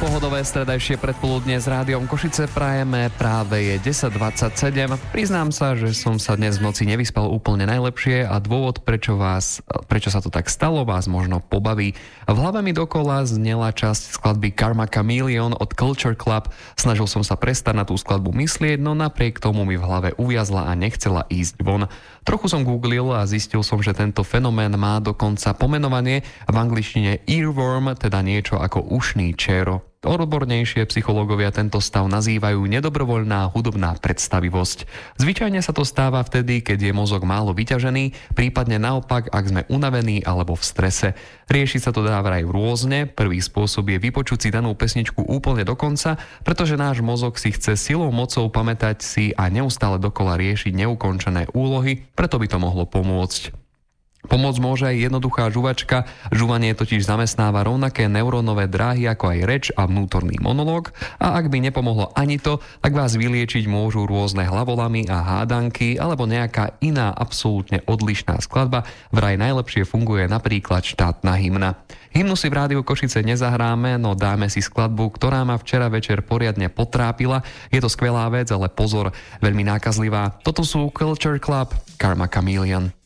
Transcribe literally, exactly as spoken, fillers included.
pohodové stredajšie predpoludne s Rádiom Košice prajeme, práve je desať dvadsaťsedem. Priznám sa, že som sa dnes v noci nevyspal úplne najlepšie a dôvod, prečo vás, prečo sa to tak stalo, vás možno pobaví. V hlave mi dokola znela časť skladby Karma Chameleon od Culture Club. Snažil som sa prestať na tú skladbu myslieť, no napriek tomu mi v hlave uviazla a nechcela ísť von. Trochu som googlil a zistil som, že tento fenomén má dokonca pomenovanie v angličtine earworm, teda niečo ako ušný čéro. Odbornejšie psychológovia tento stav nazývajú nedobrovoľná hudobná predstavivosť. Zvyčajne sa to stáva vtedy, keď je mozog málo vyťažený, prípadne naopak, ak sme unavení alebo v strese. Rieši sa to dá vraj rôzne. Prvý spôsob je vypočuť si danú pesničku úplne do konca, pretože náš mozog si chce silou mocou pamätať si a neustále dokola riešiť neukončené úlohy, preto by to mohlo pomôcť. Pomôcť môže aj jednoduchá žuvačka. Žuvanie totiž zamestnáva rovnaké neurónové dráhy ako aj reč a vnútorný monológ. A ak by nepomohlo ani to, tak vás vyliečiť môžu rôzne hlavolamy a hádanky alebo nejaká iná absolútne odlišná skladba. Vraj najlepšie funguje napríklad štátna hymna. Hymnu si v Rádiu Košice nezahráme, no dáme si skladbu, ktorá ma včera večer poriadne potrápila. Je to skvelá vec, ale pozor, veľmi nákazlivá. Toto sú Culture Club, Karma Chameleon.